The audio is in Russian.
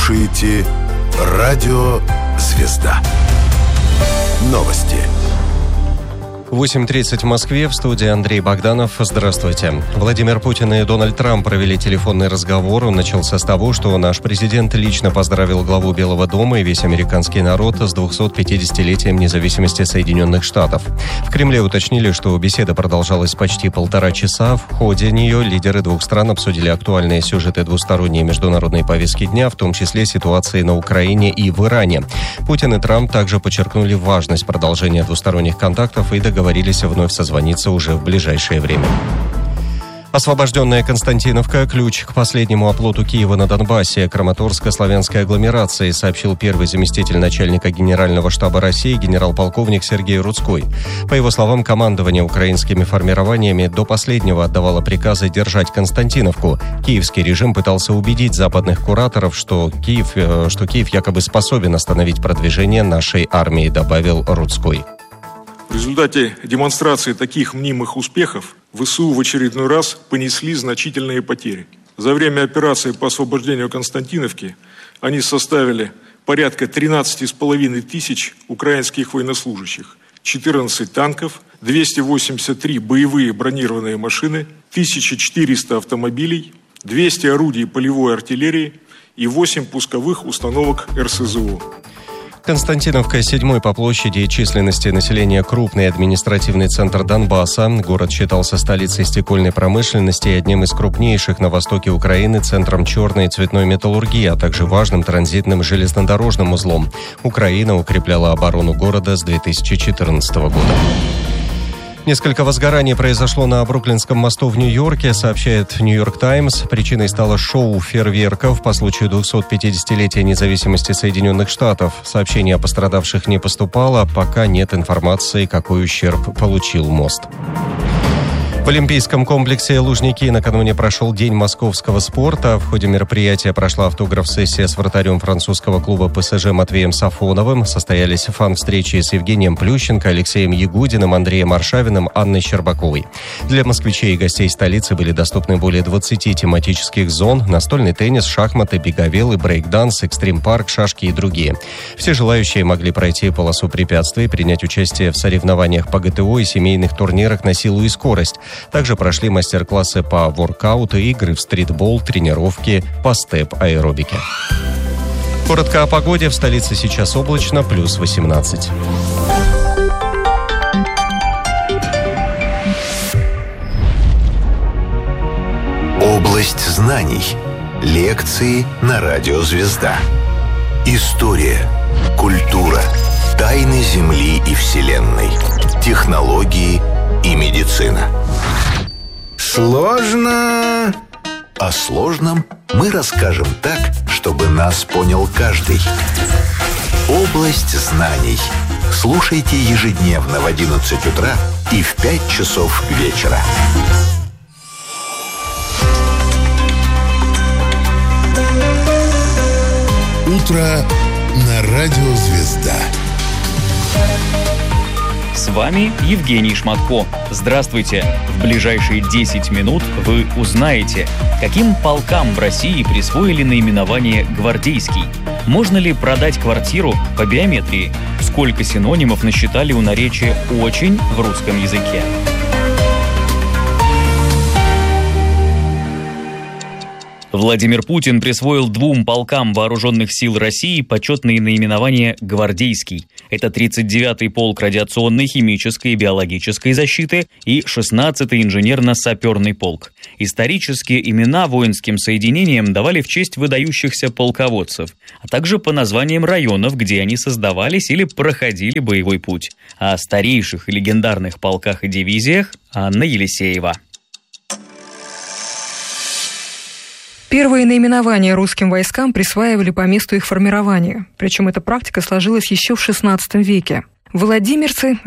слушаете Радио «Звезда». Новости. 8:30 в Москве, в студии Андрей Богданов. Здравствуйте. Владимир Путин и Дональд Трамп провели телефонный разговор. Он начался с того, что наш президент лично поздравил главу Белого дома и весь американский народ с 250-летием независимости Соединенных Штатов. В Кремле уточнили, что беседа продолжалась почти 1,5 часа. В ходе нее лидеры двух стран обсудили актуальные сюжеты двусторонней международной повестки дня, в том числе ситуации на Украине и в Иране. Путин и Трамп также подчеркнули важность продолжения двусторонних контактов и договорились вновь созвониться уже в ближайшее время. Освобожденная Константиновка – ключ к последнему оплоту Киева на Донбассе. Краматорско-славянской агломерации, сообщил первый заместитель начальника Генерального штаба России генерал-полковник Сергей Рудской. По его словам, командование украинскими формированиями до последнего отдавало приказы держать Константиновку. Киевский режим пытался убедить западных кураторов, что Киев якобы способен остановить продвижение нашей армии, добавил Рудской. В результате демонстрации таких мнимых успехов ВСУ в очередной раз понесли значительные потери. За время операции по освобождению Константиновки они составили порядка 13,5 тысяч украинских военнослужащих, 14 танков, 283 боевые бронированные машины, 1400 автомобилей, 200 орудий полевой артиллерии и 8 пусковых установок РСЗО. Константиновка – 7-й по площади и численности населения крупный административный центр Донбасса. Город считался столицей стекольной промышленности и одним из крупнейших на востоке Украины центром черной и цветной металлургии, а также важным транзитным железнодорожным узлом. Украина укрепляла оборону города с 2014 года. Несколько возгораний произошло на Бруклинском мосту в Нью-Йорке, сообщает «Нью-Йорк Таймс». Причиной стало шоу фейерверков по случаю 250-летия независимости Соединенных Штатов. Сообщений о пострадавших не поступало, пока нет информации, какой ущерб получил мост. В Олимпийском комплексе «Лужники» накануне прошел День московского спорта. В ходе мероприятия прошла автограф-сессия с вратарем французского клуба ПСЖ Матвеем Сафоновым. Состоялись фан-встречи с Евгением Плющенко, Алексеем Ягудиным, Андреем Аршавиным, Анной Щербаковой. Для москвичей и гостей столицы были доступны более 20 тематических зон: настольный теннис, шахматы, беговелы, брейк-данс, экстрим-парк, шашки и другие. Все желающие могли пройти полосу препятствий, принять участие в соревнованиях по ГТО и семейных турнирах на силу и скорость. Также прошли мастер-классы по воркауту, игры в стритбол, тренировки по степ-аэробике. Коротко о погоде. В столице сейчас облачно, плюс 18. Область знаний. Лекции на Радио «Звезда». История, культура, тайны Земли и Вселенной, технологии и медицина. Сложно. О сложном мы расскажем так, чтобы нас понял каждый. Область знаний. Слушайте ежедневно в 11 утра и в 5 часов вечера. Утро на Радио «Звезда». С вами Евгений Шматко. Здравствуйте! В ближайшие 10 минут вы узнаете, каким полкам в России присвоили наименование «Гвардейский». Можно ли продать квартиру по биометрии? Сколько синонимов насчитали у наречия «очень» в русском языке? Владимир Путин присвоил 2 полкам вооруженных сил России почетные наименования «Гвардейский». Это 39-й полк радиационной, химической и биологической защиты и 16-й инженерно-саперный полк. Исторические имена воинским соединениям давали в честь выдающихся полководцев, а также по названиям районов, где они создавались или проходили боевой путь. О старейших и легендарных полках и дивизиях Анна Елисеева. Первые наименования русским войскам присваивали по месту их формирования. Причем эта практика сложилась еще в XVI веке. Владимирцы